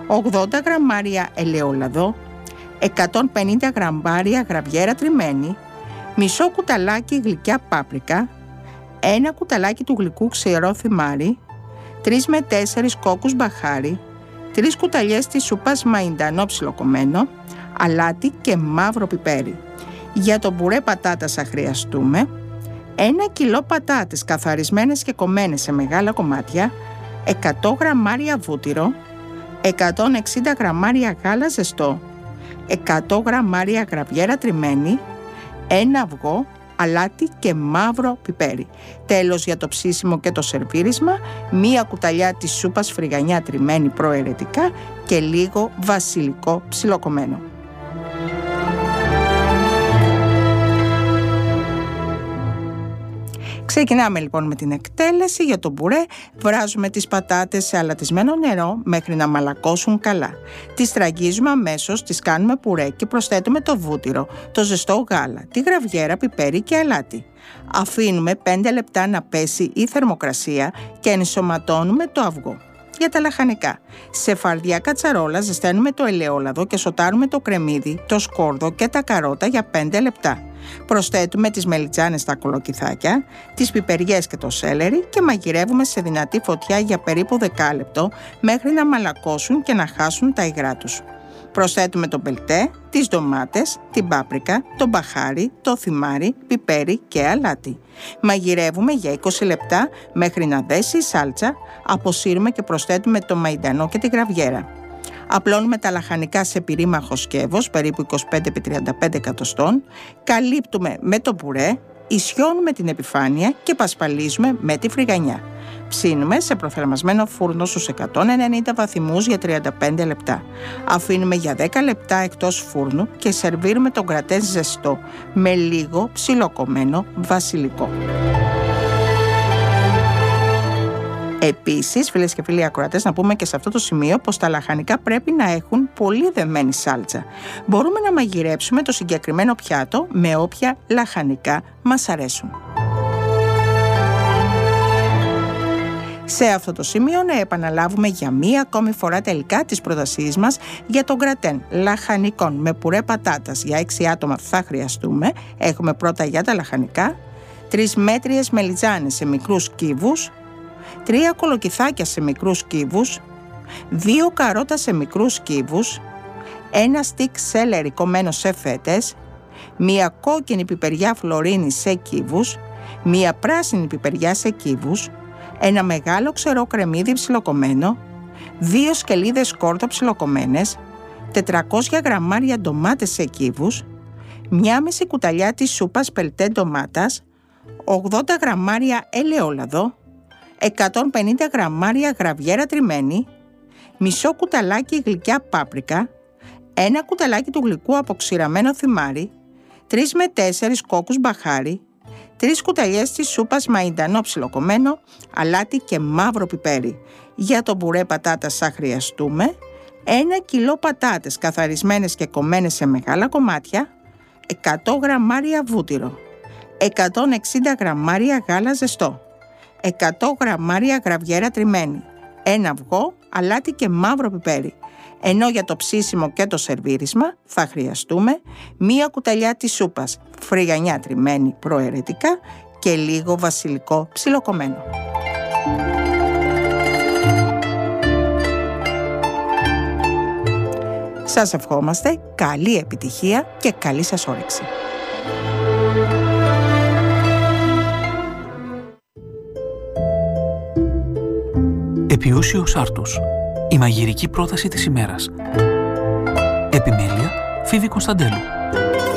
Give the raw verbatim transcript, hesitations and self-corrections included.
ογδόντα γραμμάρια ελαιόλαδο, εκατόν πενήντα γραμμάρια γραβιέρα τριμμένη, μισό κουταλάκι γλυκιά πάπρικα, ένα κουταλάκι του γλυκού ξηρό θυμάρι, τρεις με τέσσερις κόκκους μπαχάρι, τρεις κουταλιές της σούπας μαϊντανό ψιλοκομμένο, αλάτι και μαύρο πιπέρι. Για το μπουρέ πατάτας θα χρειαστούμε ένα κιλό πατάτες καθαρισμένες και κομμένες σε μεγάλα κομμάτια, εκατό γραμμάρια βούτυρο, εκατόν εξήντα γραμμάρια γάλα ζεστό, εκατό γραμμάρια γραβιέρα τριμμένη, ένα αυγό, αλάτι και μαύρο πιπέρι. Τέλος, για το ψήσιμο και το σερβίρισμα, μία κουταλιά της σούπας φρυγανιά τριμμένη προαιρετικά και λίγο βασιλικό ψιλοκομμένο. Ξεκινάμε λοιπόν με την εκτέλεση. Για το μπουρέ βράζουμε τις πατάτες σε αλατισμένο νερό μέχρι να μαλακώσουν καλά. Τις στραγγίζουμε αμέσως, τις κάνουμε πουρέ και προσθέτουμε το βούτυρο, το ζεστό γάλα, τη γραβιέρα, πιπέρι και αλάτι. Αφήνουμε πέντε λεπτά να πέσει η θερμοκρασία και ενσωματώνουμε το αυγό. Για τα λαχανικά, σε φαρδιά κατσαρόλα ζεσταίνουμε το ελαιόλαδο και σοτάρουμε το κρεμμύδι, το σκόρδο και τα καρότα για πέντε λεπτά. Προσθέτουμε τις μελιτζάνες στα κολοκυθάκια, τις πιπεριές και το σέλερι και μαγειρεύουμε σε δυνατή φωτιά για περίπου δέκα λεπτό μέχρι να μαλακώσουν και να χάσουν τα υγρά τους. Προσθέτουμε το μπελτέ, τις ντομάτες, την πάπρικα, το μπαχάρι, το θυμάρι, πιπέρι και αλάτι. Μαγειρεύουμε για είκοσι λεπτά μέχρι να δέσει η σάλτσα, αποσύρουμε και προσθέτουμε το μαϊντανό και τη γραβιέρα. Απλώνουμε τα λαχανικά σε πυρήμαχο σκεύος, περίπου είκοσι πέντε με τριάντα πέντε εκατοστών, καλύπτουμε με το πουρέ, ισιώνουμε την επιφάνεια και πασπαλίζουμε με τη φρυγανιά. Ψήνουμε σε προθερμασμένο φούρνο στους εκατόν ενενήντα βαθμούς για τριάντα πέντε λεπτά. Αφήνουμε για δέκα λεπτά εκτός φούρνου και σερβίρουμε τον γκρατέν ζεστό με λίγο ψιλοκομμένο βασιλικό. Επίσης, φίλες και φίλοι ακροατές, να πούμε και σε αυτό το σημείο πως τα λαχανικά πρέπει να έχουν πολύ δεμένη σάλτσα. Μπορούμε να μαγειρέψουμε το συγκεκριμένο πιάτο με όποια λαχανικά μας αρέσουν. Σε αυτό το σημείο να επαναλάβουμε για μία ακόμη φορά τελικά τις προτάσεις μας για τον γκρατέν λαχανικών με πουρέ πατάτας. Για έξι άτομα θα χρειαστούμε. Έχουμε πρώτα για τα λαχανικά τρεις μέτριες μελιτζάνες σε μικρούς κύβους, τρία κολοκυθάκια σε μικρούς κύβους, δύο καρότα σε μικρούς κύβους, ένα στικ σέλερι κομμένο σε φέτες, μία κόκκινη πιπεριά φλωρίνη σε κύβους, μία πράσινη πιπεριά σε κύβους, ένα μεγάλο ξερό κρεμμύδι ψιλοκομμένο, δύο σκελίδες σκόρδο ψιλοκομμένες, τετρακόσια γραμμάρια ντομάτες σε κύβους, μία μισή κουταλιά της σούπας πελτέ ντομάτας, ογδόντα γραμμάρια ελαιόλαδο, εκατόν πενήντα γραμμάρια γραβιέρα τριμμένη, μισό κουταλάκι γλυκιά πάπρικα, ένα κουταλάκι του γλυκού αποξηραμένο θυμάρι, τρεις με τέσσερις κόκκους μπαχάρι, τρεις κουταλιές της σούπας μαϊντανό ψιλοκομμένο, αλάτι και μαύρο πιπέρι. Για το μπουρέ πατάτας θα χρειαστούμε ένα κιλό πατάτες καθαρισμένες και κομμένες σε μεγάλα κομμάτια, εκατό γραμμάρια βούτυρο, εκατόν εξήντα γραμμάρια γάλα ζεστό, εκατό γραμμάρια γραβιέρα τριμμένη, ένα αυγό, αλάτι και μαύρο πιπέρι. Ενώ για το ψήσιμο και το σερβίρισμα θα χρειαστούμε μία κουταλιά της σούπας φρυγανιά τριμμένη προαιρετικά και λίγο βασιλικό ψιλοκομμένο. Σας ευχόμαστε καλή επιτυχία και καλή σας όρεξη. Επιούσιος άρτος. Η μαγειρική πρόταση της ημέρας. Επιμέλεια Φίβη Κωνσταντέλου.